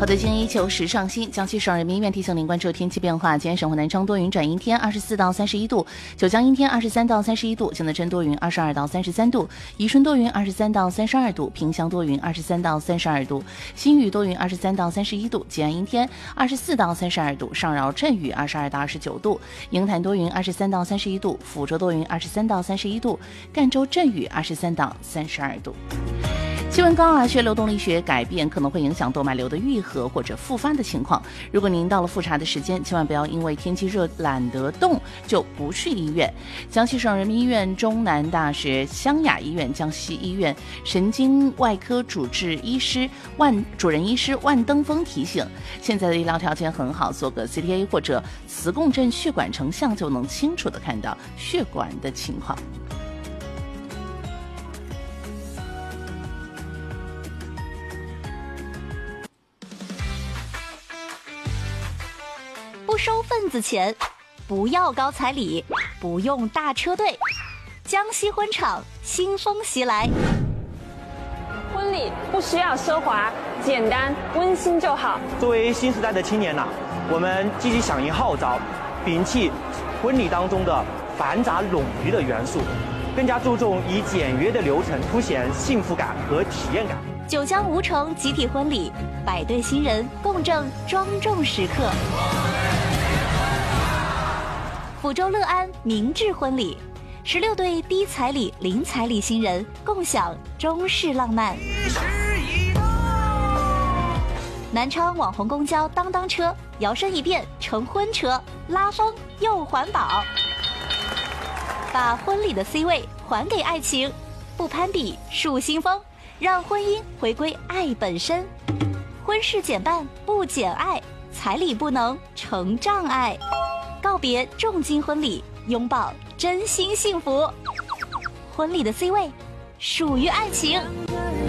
好的，今天依旧时尚新。江西省人民医院提醒您关注天气变化。今天省会南昌多云转阴天，24到31度；九江阴天，23到31度；景德镇多云，22到33度；宜春多云，23到32度；萍乡多云，23到32度；新余多云，23到31度；吉安阴天，24到32度；上饶阵雨，22到29度；鹰潭多云，23到31度；抚州多云，23到31度；赣州阵雨，23到32度。气温高血流动力学改变可能会影响动脉瘤的愈合或者复发的情况。如果您到了复查的时间，千万不要因为天气热懒得动就不去医院。江西省人民医院、中南大学、湘雅医院、江西医院神经外科主任医师万登峰提醒，现在的医疗条件很好，做个 CTA 或者磁共振血管成像就能清楚地看到血管的情况。 不收份子钱，不要高彩礼，不用大车队，江西婚场新风袭来。 婚礼不需要奢华，简单温馨就好。 作为新时代的青年我们积极响应号召，摒弃婚礼当中的繁杂冗余的元素，更加注重以简约的流程凸显幸福感和体验感。 九江吴城集体婚礼，100对新人共证庄重时刻。抚州乐安明志婚礼，16对低彩礼、零彩礼新人共享中式浪漫。南昌网红公交当当车摇身一变成婚车，拉风又环保，把婚礼的 C 位还给爱情，不攀比树新风，让婚姻回归爱本身。婚事减半不减爱，彩礼不能成障碍。告别重金婚礼，拥抱真心幸福。婚礼的 C 位属于爱情。